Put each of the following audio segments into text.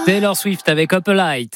Taylor Swift avec Up a Light.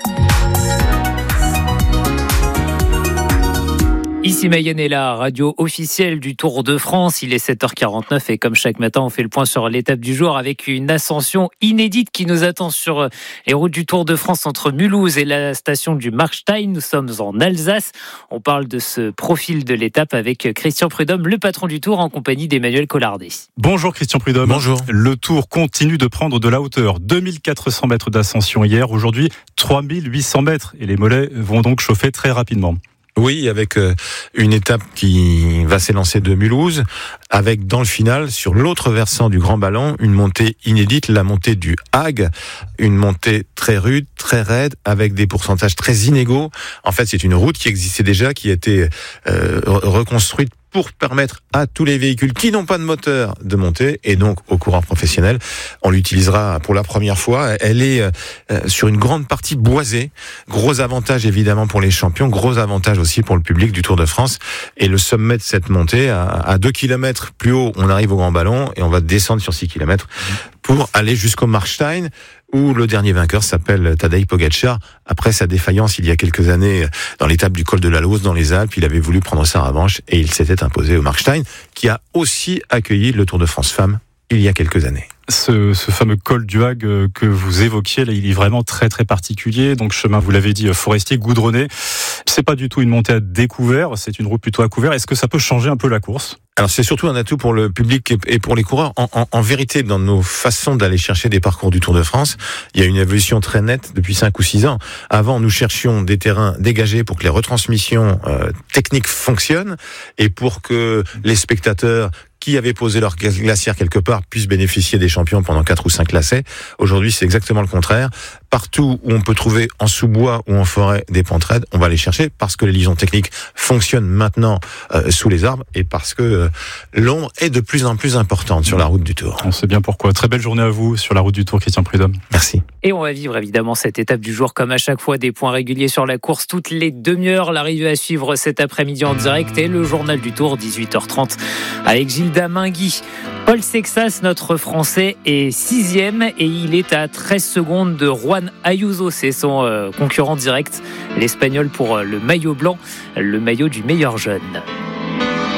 Ici Mayenne est la radio officielle du Tour de France. Il est 7h49 et comme chaque matin, on fait le point sur l'étape du jour avec une ascension inédite qui nous attend sur les routes du Tour de France entre Mulhouse et la station du Markstein. Nous sommes en Alsace. On parle de ce profil de l'étape avec Christian Prudhomme, le patron du Tour, en compagnie d'Emmanuel Collardet. Bonjour Christian Prudhomme. Bonjour. Le Tour continue de prendre de la hauteur. 2400 mètres d'ascension hier. Aujourd'hui, 3800 mètres. Et les mollets vont donc chauffer très rapidement. Oui, avec une étape qui va s'élancer de Mulhouse, avec dans le final, sur l'autre versant du Grand Ballon, une montée inédite, la montée du Hag, une montée très rude, très raide, avec des pourcentages très inégaux. En fait, c'est une route qui existait déjà, qui a été reconstruite pour permettre à tous les véhicules qui n'ont pas de moteur de monter, et donc aux coureurs professionnels. On l'utilisera pour la première fois. Elle est sur une grande partie boisée. Gros avantage évidemment pour les champions, gros avantage aussi pour le public du Tour de France. Et le sommet de cette montée, à 2 km plus haut, on arrive au Grand Ballon et on va descendre sur 6 km pour aller jusqu'au Markstein, où le dernier vainqueur s'appelle Tadej Pogačar. Après sa défaillance il y a quelques années dans l'étape du col de la Lauze dans les Alpes, il avait voulu prendre sa revanche et il s'était imposé au Markstein, qui a aussi accueilli le Tour de France Femmes il y a quelques années. Ce fameux col du Hag que vous évoquiez, là, il est vraiment très très particulier. Donc chemin, vous l'avez dit, forestier, goudronné. C'est pas du tout une montée à découvert, c'est une route plutôt à couvert. Est-ce que ça peut changer un peu la course ? Alors c'est surtout un atout pour le public et pour les coureurs. En vérité, dans nos façons d'aller chercher des parcours du Tour de France, il y a une évolution très nette depuis 5 ou 6 ans. Avant, nous cherchions des terrains dégagés pour que les retransmissions techniques fonctionnent et pour que les spectateurs qui avaient posé leur glacière quelque part puissent bénéficier des champions pendant 4 ou 5 lacets. Aujourd'hui, c'est exactement le contraire. Partout où on peut trouver en sous-bois ou en forêt des pentes raides, on va les chercher parce que les liaisons techniques fonctionnent maintenant sous les arbres et parce que l'ombre est de plus en plus importante sur la route du Tour. On sait bien pourquoi. Très belle journée à vous sur la route du Tour, Christian Prudhomme. Merci. Et on va vivre évidemment cette étape du jour comme à chaque fois, des points réguliers sur la course toutes les demi-heures. L'arrivée à suivre cet après-midi en direct et le journal du Tour 18h30 avec Gilda Mingui. Paul Sexas, notre Français, est 6e et il est à 13 secondes de Juan Ayuso. C'est son concurrent direct, l'Espagnol pour le maillot blanc, le maillot du meilleur jeune.